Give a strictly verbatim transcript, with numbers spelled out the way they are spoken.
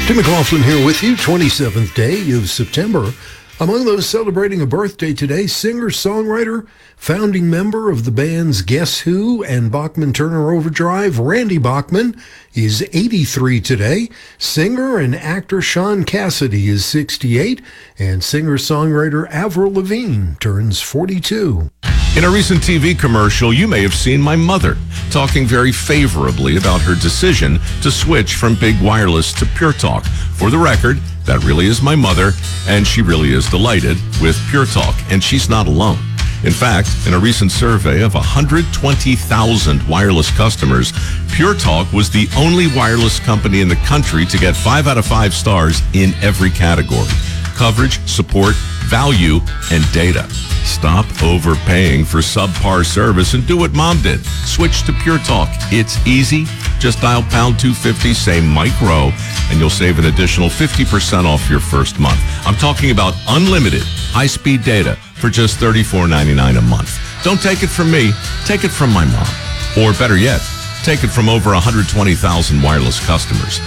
Tim McLaughlin here with you, twenty-seventh day of September. Among those celebrating a birthday today, singer-songwriter, founding member of the bands Guess Who and Bachman-Turner Overdrive, Randy Bachman, is eighty-three today. Singer and actor Sean Cassidy is sixty-eight, and singer-songwriter Avril Lavigne turns forty-two. In a recent T V commercial, you may have seen my mother talking very favorably about her decision to switch from big wireless to Pure Talk. For the record, that really is my mother, and she really is delighted with Pure Talk, and she's not alone. In fact, in a recent survey of one hundred twenty thousand wireless customers, Pure Talk was the only wireless company in the country to get five out of five stars in every category: coverage, support, value, and data. Stop overpaying for subpar service and do what Mom did. Switch to Pure Talk. It's easy. Just dial pound two fifty, say Mike Rowe, and you'll save an additional fifty percent off your first month. I'm talking about unlimited high-speed data for just thirty-four ninety-nine a month. Don't take it from me. Take it from my mom. Or better yet, take it from over one hundred twenty thousand wireless customers.